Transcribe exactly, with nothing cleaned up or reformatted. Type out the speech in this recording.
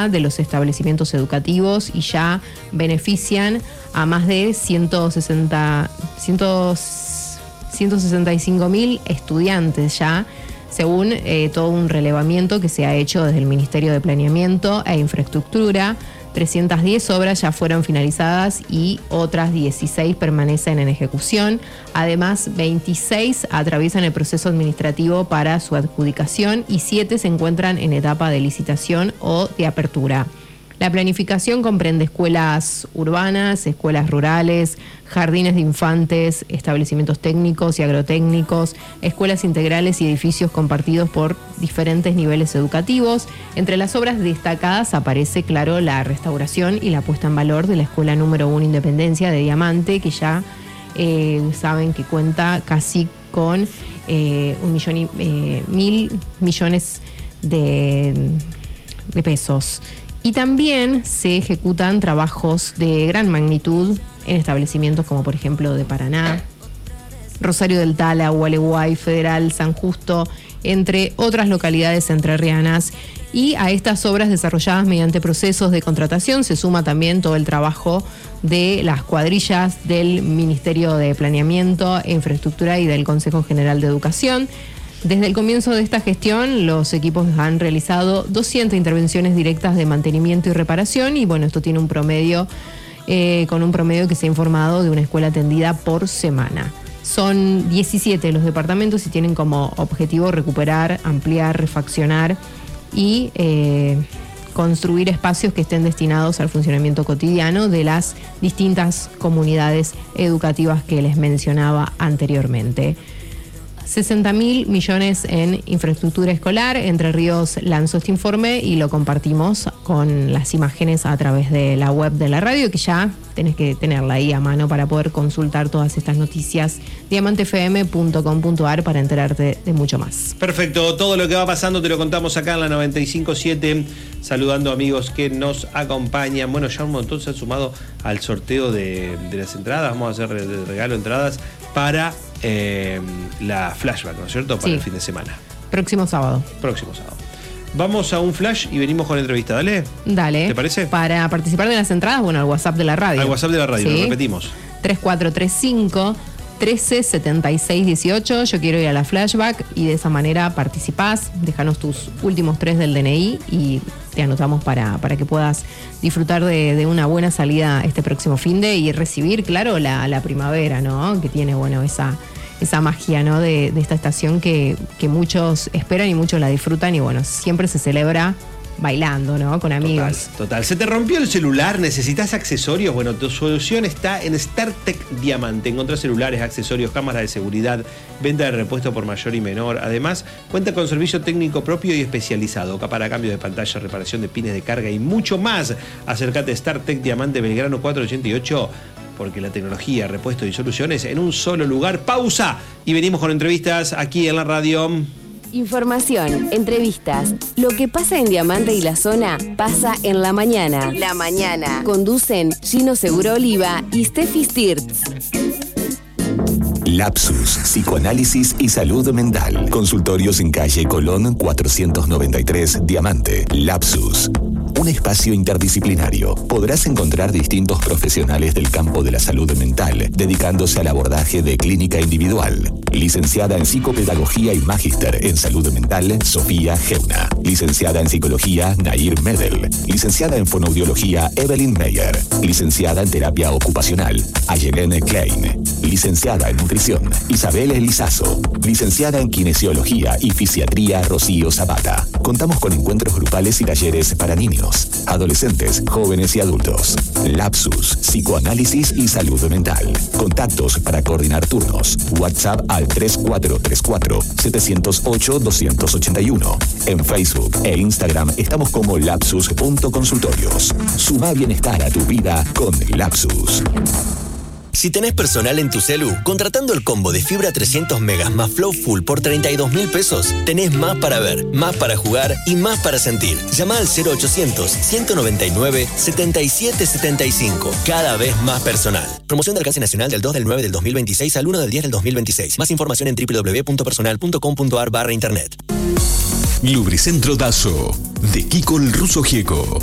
calidad de los establecimientos educativos y ya benefician a más de ciento sesenta, ciento sesenta y cinco mil estudiantes ya, según eh, todo un relevamiento que se ha hecho desde el Ministerio de Planeamiento e Infraestructura. trescientas diez obras ya fueron finalizadas y otras dieciséis permanecen en ejecución. Además, veintiséis atraviesan el proceso administrativo para su adjudicación y siete se encuentran en etapa de licitación o de apertura. La planificación comprende escuelas urbanas, escuelas rurales, jardines de infantes, establecimientos técnicos y agrotécnicos, escuelas integrales y edificios compartidos por diferentes niveles educativos. Entre las obras destacadas aparece, claro, la restauración y la puesta en valor de la Escuela Número uno Independencia de Diamante, que ya eh, saben que cuenta casi con eh, un millón y eh, mil millones de, de pesos. Y también se ejecutan trabajos de gran magnitud en establecimientos como por ejemplo de Paraná, Rosario del Tala, Gualeguay, Federal, San Justo, entre otras localidades entrerrianas. Y a estas obras desarrolladas mediante procesos de contratación se suma también todo el trabajo de las cuadrillas del Ministerio de Planeamiento e Infraestructura y del Consejo General de Educación. Desde el comienzo de esta gestión, los equipos han realizado doscientas intervenciones directas de mantenimiento y reparación y bueno, esto tiene un promedio, eh, con un promedio que se ha informado de una escuela atendida por semana. Son diecisiete los departamentos y tienen como objetivo recuperar, ampliar, refaccionar y eh, construir espacios que estén destinados al funcionamiento cotidiano de las distintas comunidades educativas que les mencionaba anteriormente. sesenta mil millones en infraestructura escolar. Entre Ríos lanzó este informe y lo compartimos con las imágenes a través de la web de la radio, que ya tenés que tenerla ahí a mano para poder consultar todas estas noticias. diamante f m punto com punto a r para enterarte de mucho más. Perfecto, todo lo que va pasando te lo contamos acá en la noventa y cinco punto siete, saludando amigos que nos acompañan. Bueno, ya un montón se han sumado al sorteo de, de las entradas. Vamos a hacer de regalo entradas para eh, la flashback, ¿no es cierto? Para sí. El fin de semana. Próximo sábado. Próximo sábado. Vamos a un flash y venimos con la entrevista, ¿dale? Dale. ¿Te parece? Para participar de las entradas, bueno, al WhatsApp de la radio. Al WhatsApp de la radio, ¿sí? Lo repetimos. tres cuatro tres cinco, uno tres siete seis uno ocho. Yo quiero ir a la flashback y de esa manera participás. Déjanos tus últimos tres del D N I y te anotamos para, para que puedas disfrutar de, de una buena salida este próximo finde y recibir, claro, la, la primavera, ¿no? Que tiene, bueno, esa... esa magia, ¿no? de, de esta estación que, que muchos esperan y muchos la disfrutan y bueno, siempre se celebra bailando, ¿no? Con amigos. Total, total. ¿Se te rompió el celular? ¿Necesitas accesorios? Bueno, tu solución está en StarTech Diamante. Encontrás celulares, accesorios, cámaras de seguridad, venta de repuesto por mayor y menor. Además, cuenta con servicio técnico propio y especializado, para cambio de pantalla, reparación de pines de carga y mucho más. Acércate a StarTech Diamante, Belgrano cuatrocientos ochenta y ocho, porque la tecnología, repuesto y soluciones en un solo lugar. Pausa y venimos con entrevistas aquí en la radio. Información, entrevistas, lo que pasa en Diamante y la zona pasa en la mañana. La mañana. Conducen Gino Seguro Oliva y Steffi Stirtz. Lapsus, psicoanálisis y salud mental. Consultorios en calle Colón cuatrocientos noventa y tres, Diamante. Lapsus, un espacio interdisciplinario. Podrás encontrar distintos profesionales del campo de la salud mental, dedicándose al abordaje de clínica individual. Licenciada en Psicopedagogía y Magíster en Salud Mental, Sofía Geuna. Licenciada en Psicología, Nair Medel. Licenciada en Fonoaudiología, Evelyn Meyer. Licenciada en Terapia Ocupacional, Ayelene Klein. Licenciada en Nutrición, Isabel Elizazo. Licenciada en Kinesiología y Fisiatría, Rocío Zapata. Contamos con encuentros grupales y talleres para niños, adolescentes, jóvenes y adultos. Lapsus, psicoanálisis y salud mental. Contactos para coordinar turnos. WhatsApp al tres cuatro tres cuatro, siete cero ocho, dos ocho uno. En Facebook e Instagram estamos como lapsus punto consultorios. Suma bienestar a tu vida con Lapsus. Si tenés personal en tu celu, contratando el combo de fibra trescientos megas más Flow Full por treinta y dos mil pesos, tenés más para ver, más para jugar y más para sentir. Llama al cero ochocientos, ciento noventa y nueve, setenta y siete setenta y cinco. Cada vez más personal. Promoción de alcance nacional del dos del nueve del dos mil veintiséis al uno del diez del dos mil veintiséis. Más información en doble u doble u doble u punto personal punto com punto a r barra internet. Lubricentro Dazo, de Kiko el Ruso Gieco.